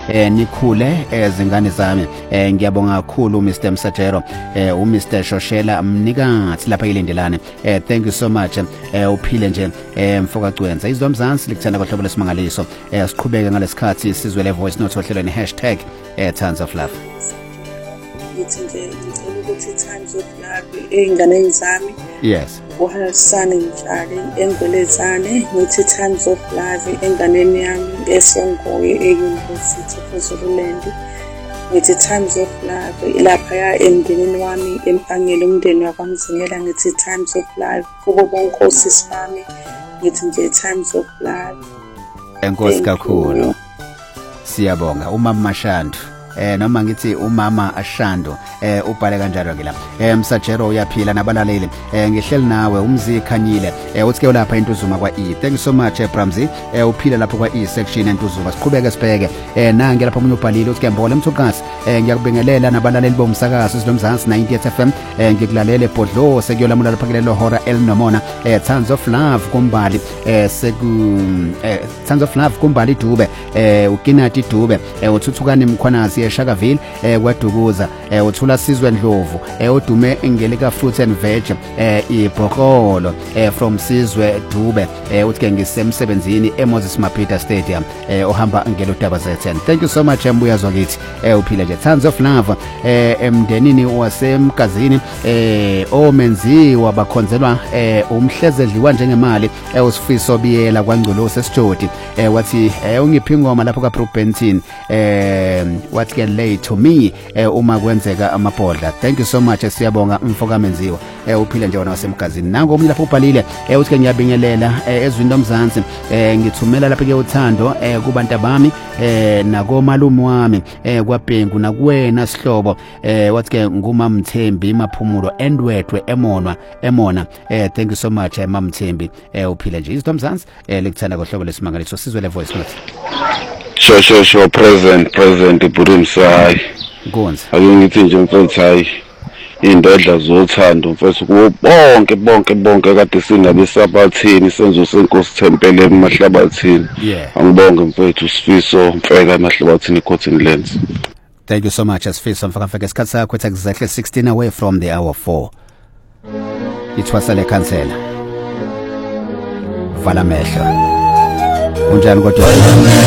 nikhule ezingane zami. Ngiyabonga kakhulu Mr. Msajero, uMr. Shoshela Mnikazi lapha ilendelane. Thank you so much. Uphile nje mfoka Cwenza. Izwa Mzansi likuthanda kohlobo lesimangaliso. Siqhubeke ngalesikhathi sizwele voice note ohlelweni #Tons of Love. Ngithi nje ngicela ukuthi Tons of Love ey'nganeni zami. Yes. Uhasane Mtshali eNgwelezane, ngithi Tons of Love enganeni yami eSongoye e-University of Zululand. Ngithi Tons of Love lapha ya emndenini wami eMpangeni umndeni wakwaMzingela, ngithi Tons of Love kubo bonke osisi bami, ngithi nje Tons of Love. Enkosi kakhulu. Siyabonga umama Mashandu. Noma ngithi umama Ashando ubhale kanjalo ke la. Msajero uyaphila nabalaleli. Ngihleli nawe umzi khanyile. Uthi ke lapha eNtuzuma kwa E. Thank you so much Bramzi. Uphila lapha kwa E section eNtuzuma. Siqhubeke sibheke. Nange lapha umuntu ubhalile uthi ke Mbole Mthukasi. Ngiyakubingelela nabalaleli bomsakazo siLomzansi 90 FM. Ngikulalele Bodlo sekuyolamula lapha kulelo hora elinomona. Tons of Love kumbali. Tons of Love kumbali Dube. Ukinati Dube. Uthuthukani Mkhwanazi eShakaville kwaDukuza. Uthula Sizwe Ndlovu. Udume Ngelika Fruits and Veg. Ibhokolo from Sizwe Dube. Uthi ke ngisemsebenzini eMoses Mapita Stadium. Ohamba ngelo daba zethu. Thank you so much Mbuyazwa kithi. Uphile nje Tons of Love emndenini wasemkazini omenziwa bakhonzelwa umhlezedliwa njengemali uSifiso Biyela kwaNgcolosi eSjodi. Wathi ungiphi ingoma lapho kaBrook Benton wathi ke late to me uma kwenzeka amabhodla. Thank you so much siyabonga mfoka menziwa. Uphile nje wona wasemkazini. Nango umnye lapho ubhalile uthi ke ngiyabingelela ezwini loMzansi. Ngithumela lapha ke uthando kubantu bami nakomalume wami kwaBhengu nakuwena sihlobo. Wathi ke ngumamthembi Maphumulo Endwedwe Emona. Thank you so much mamthembi. Uphile nje izwi loMzansi likuthanda kohlobo lesimangaliso sizwe le voice note. Sure present Burimsai. Gonza. Akungithi nje mfethu hayi indodla zothando mfethu bonke kade sinabesabathini senzo senkosi Thempele eMahlabathini. Angibonge mfethu Sifiso Mfeka eMahlabathini Cotton Lands. Thank you so much Sifiso Mfeka isikhathi sakho exactly 16 away from the hour 4. Ithwasele cancela. Vala mehlo. Unjani kodwa?